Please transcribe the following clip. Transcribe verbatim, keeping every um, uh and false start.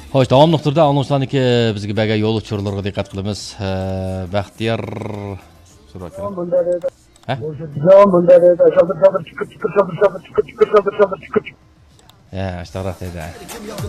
Xo'sh, davomli turda anonslarniki bizga baga yo'l uchurlarga diqqat qilamiz. Baxtiyor so'rayapti. Ha? Ya, işte rahat edi.